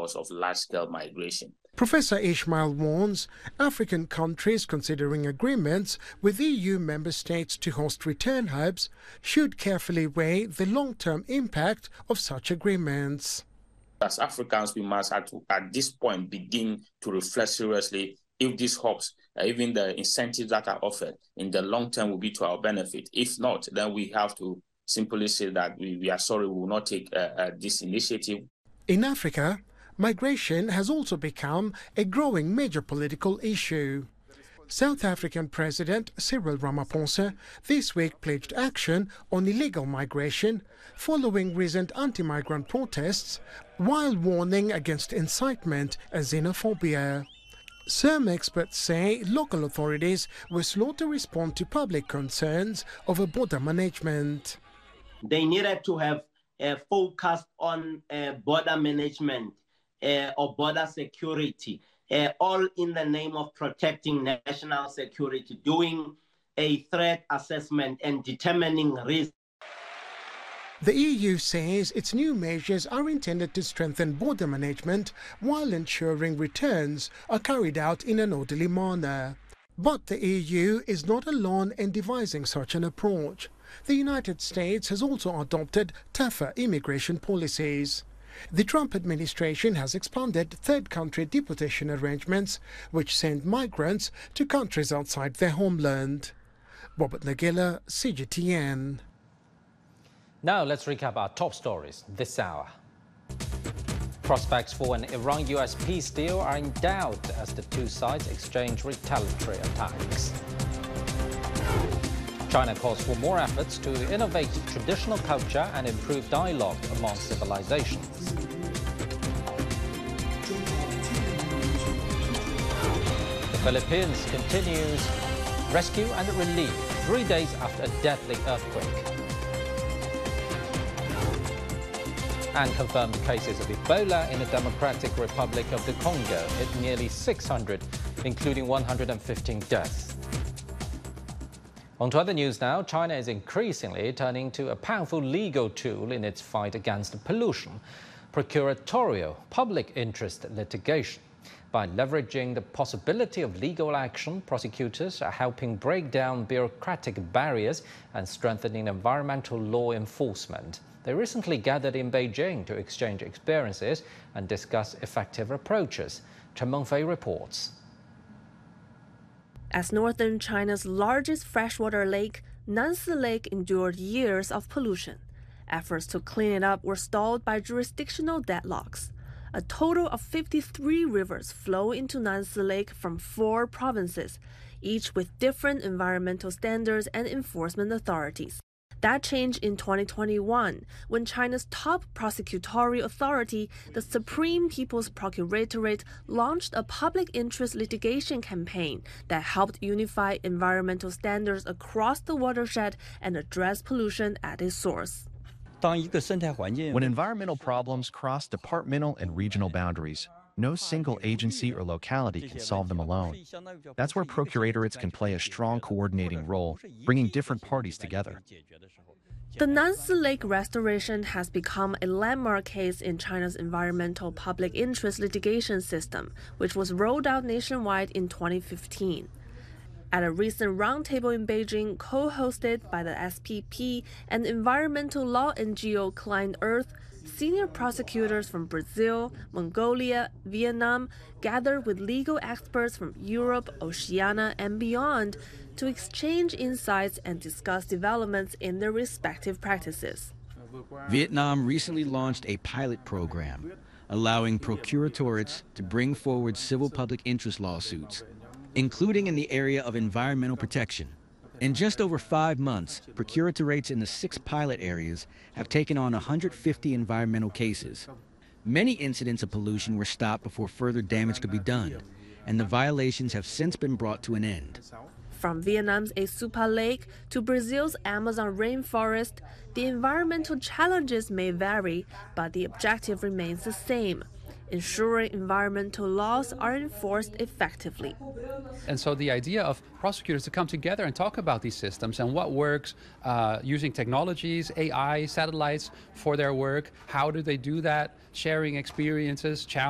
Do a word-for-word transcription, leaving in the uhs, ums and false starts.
because of large-scale migration. Professor Ishmael warns African countries considering agreements with E U member states to host return hubs should carefully weigh the long-term impact of such agreements. As Africans, we must at, at this point begin to reflect seriously if these hubs, uh, even the incentives that are offered in the long term will be to our benefit. If not, then we have to simply say that we, we are sorry, we will not take uh, uh, this initiative. In Africa, migration has also become a growing major political issue. South African President Cyril Ramaphosa this week pledged action on illegal migration following recent anti-migrant protests, while warning against incitement and xenophobia. Some experts say local authorities were slow to respond to public concerns over border management. They needed to have a focus on uh, border management uh, or border security, uh, all in the name of protecting national security, doing a threat assessment and determining risk. The E U says its new measures are intended to strengthen border management while ensuring returns are carried out in an orderly manner. But the E U is not alone in devising such an approach. The United States has also adopted tougher immigration policies. The Trump administration has expanded third country deportation arrangements, which send migrants to countries outside their homeland. Robert Nagila, C G T N. Now let's recap our top stories this hour. Prospects for an Iran U S peace deal are in doubt as the two sides exchange retaliatory attacks. China calls for more efforts to innovate traditional culture and improve dialogue among civilizations. The Philippines continues rescue and relief three days after a deadly earthquake. And confirmed cases of Ebola in the Democratic Republic of the Congo hit nearly six hundred, including one hundred fifteen deaths. On to other news now. China is increasingly turning to a powerful legal tool in its fight against pollution, procuratorial public interest litigation. By leveraging the possibility of legal action, prosecutors are helping break down bureaucratic barriers and strengthening environmental law enforcement. They recently gathered in Beijing to exchange experiences and discuss effective approaches. Chen Mengfei reports. As northern China's largest freshwater lake, Nansi Lake endured years of pollution. Efforts to clean it up were stalled by jurisdictional deadlocks. A total of fifty-three rivers flow into Nansi Lake from four provinces, each with different environmental standards and enforcement authorities. That changed in twenty twenty-one, when China's top prosecutorial authority, the Supreme People's Procuratorate, launched a public interest litigation campaign that helped unify environmental standards across the watershed and address pollution at its source. When environmental problems cross departmental and regional boundaries, no single agency or locality can solve them alone. That's where procuratorates can play a strong coordinating role, bringing different parties together. The Nansi Lake restoration has become a landmark case in China's environmental public interest litigation system, which was rolled out nationwide in twenty fifteen. At a recent roundtable in Beijing, co-hosted by the S P P and environmental law N G O Clean Earth, senior prosecutors from Brazil, Mongolia, Vietnam gathered with legal experts from Europe, Oceania, and beyond to exchange insights and discuss developments in their respective practices. Vietnam recently launched a pilot program allowing procuratoriates to bring forward civil public interest lawsuits, including in the area of environmental protection. In just over five months, procuratoriates in the six pilot areas have taken on one hundred fifty environmental cases. Many incidents of pollution were stopped before further damage could be done, and the violations have since been brought to an end. From Vietnam's Esupa Lake to Brazil's Amazon rainforest, the environmental challenges may vary, but the objective remains the same: ensuring environmental laws are enforced effectively. And so the idea of prosecutors to come together and talk about these systems and what works uh, using technologies, A I, satellites for their work, how do they do that, sharing experiences, challenges.